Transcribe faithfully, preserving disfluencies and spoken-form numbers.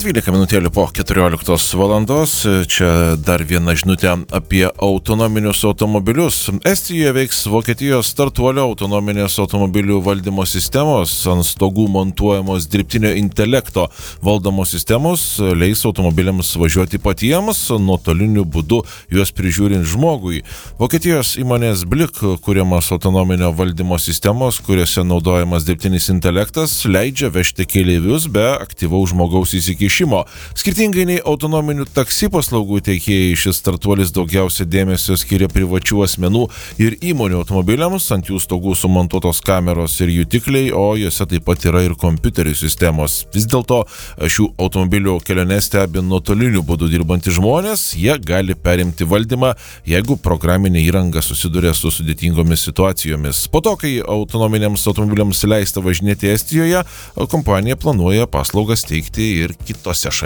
dvylika minutėlių po keturioliktos valandos. Čia dar viena žinutė apie autonominius automobilius. Estijoje veiks Vokietijos startuolio autonominės automobilių valdymo sistemos. Ant stogų montuojamos dirbtinio intelekto valdomos sistemos leis automobiliams važiuoti patiems, nuotoliniu būdu juos prižiūrint žmogui. Vokietijos įmonės Blik kuriamas autonominio valdymo sistemos, kuriuose naudojamas dirbtinis intelektas, leidžia vežti keleivius be aktyvaus žmogaus įsikišimo. Skirtingai nei autonominių taksi paslaugų teikėjai, šis startuolis daugiausia dėmesio skiria privačių asmenų ir įmonių automobiliams. Ant jų stogų sumontuotos kameros ir jutikliai, o juose taip pat yra ir kompiuterių sistemos. Vis dėlto šių automobilių keliones stebi nuotoliniu būdu dirbantys žmonės. Jie gali perimti valdymą, jeigu programinė įranga susiduria su sudėtingomis situacijomis. Po to, kai autonominiams automobiliams leista važinėti Estijoje, kompanija planuoja paslaugas teikti ir kitose šalyse.